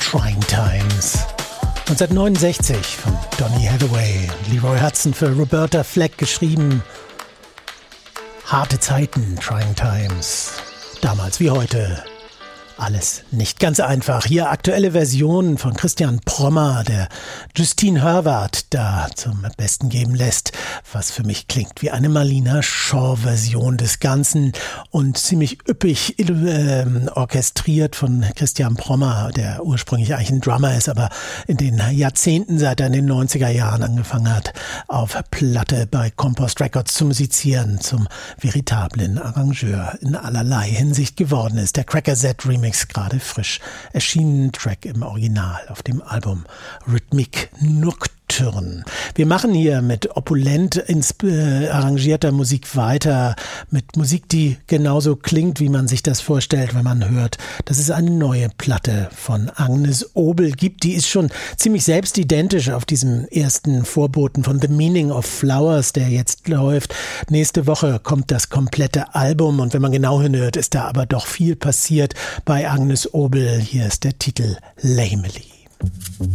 Trying Times. 1969 von Donny Hathaway und Leroy Hudson für Roberta Flack geschrieben. Harte Zeiten, Trying Times. Damals wie heute. Alles nicht ganz einfach. Hier aktuelle Versionen von Christian Prommer, der Justine Hörwart da zum Besten geben lässt, was für mich klingt wie eine Marlena Shaw-Version des Ganzen und ziemlich üppig orchestriert von Christian Prommer, der ursprünglich eigentlich ein Drummer ist, aber in den Jahrzehnten, seit er in den 90er Jahren angefangen hat, auf Platte bei Compost Records zu musizieren, zum veritablen Arrangeur in allerlei Hinsicht geworden ist. Der Cracker-Set-Remix gerade frisch erschienen, Track im Original auf dem Album Rhythmic Nocturne. Wir machen hier mit opulent arrangierter Musik weiter, mit Musik, die genauso klingt, wie man sich das vorstellt, wenn man hört, dass es eine neue Platte von Agnes Obel gibt. Die ist schon ziemlich selbstidentisch auf diesem ersten Vorboten von The Meaning of Flowers, der jetzt läuft. Nächste Woche kommt das komplette Album und wenn man genau hinhört, ist da aber doch viel passiert bei Agnes Obel. Hier ist der Titel Lamely.